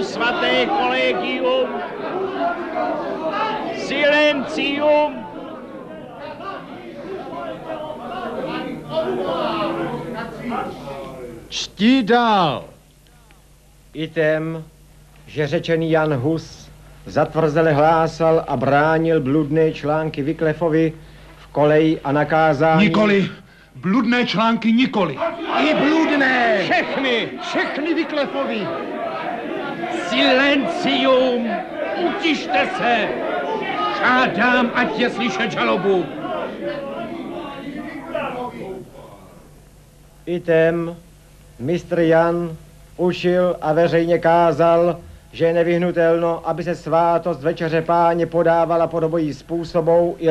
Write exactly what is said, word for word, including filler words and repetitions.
svaté kolegium, silencium. Čtí dál. Item, že řečený Jan Hus zatvrzele hlásal a bránil bludné články Wyclifovi v koleji a nakázání... Nikoli. Bludné články nikoli. I bludné. Všechny. Všechny Wyclifovi. Silencium. Utište se. Žádám, ať je slyšet žalobu. Item, mistr Jan učil a veřejně kázal, že je nevyhnutelno, aby se svátost večeře Páně podávala podobou způsobou i